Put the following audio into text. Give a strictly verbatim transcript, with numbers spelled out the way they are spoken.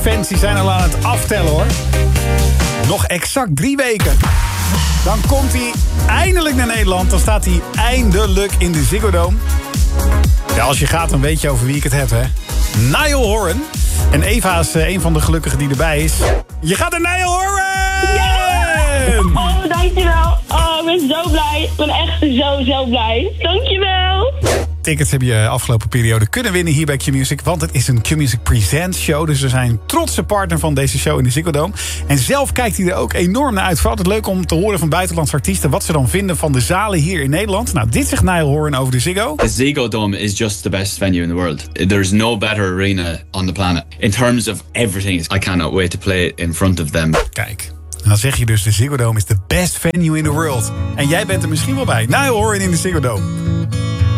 fans die zijn al aan het aftellen, hoor. Nog exact drie weken. Dan komt hij eindelijk naar Nederland. Dan staat hij eindelijk in de Ziggo Dome. Ja, als je gaat, dan weet je over wie ik het heb, hè. Niall Horan. En Eva is uh, een van de gelukkigen die erbij is. Je gaat naar Niall Horan! Yeah! Oh, dankjewel. Oh, ik ben zo blij. Ik ben echt zo, zo blij. Dankjewel. Tickets heb je afgelopen periode kunnen winnen hier bij Q-Music. Want het is een Q-Music Presents show. Dus we zijn trotse partner van deze show in de Ziggo Dome. En zelf kijkt hij er ook enorm naar uit. Vooral het leuk om te horen van buitenlandse artiesten wat ze dan vinden van de zalen hier in Nederland. Nou, dit zegt Niall Horan over de Ziggo. The Ziggo Dome is just the best venue in the world. There's no better arena on the planet. In terms of everything, I cannot wait to play it in front of them. Kijk. Dan zeg je dus de Ziggo Dome is the best venue in the world. En jij bent er misschien wel bij. Niall Horan in de Ziggo Dome.